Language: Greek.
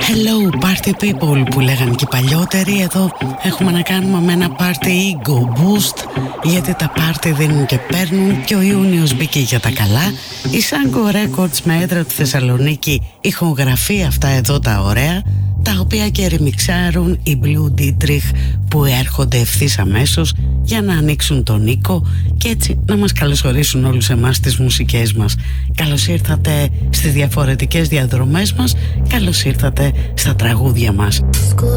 Hello party people που λέγανε και οι παλιότεροι. Εδώ έχουμε να κάνουμε με ένα party ego boost, γιατί τα party δίνουν και παίρνουν και ο Ιούνιος μπήκε για τα καλά. Η Sango Records με έδρα τη Θεσσαλονίκη ηχογραφεί αυτά εδώ τα ωραία, τα οποία και ρεμιξάρουν οι Blue Dietrich που έρχονται ευθύς αμέσως για να ανοίξουν τον οίκο και έτσι να μας καλωσορίσουν όλους εμάς τις μουσικές μας. Καλώς ήρθατε στις διαφορετικές διαδρομές μας, καλώς ήρθατε στα τραγούδια μας.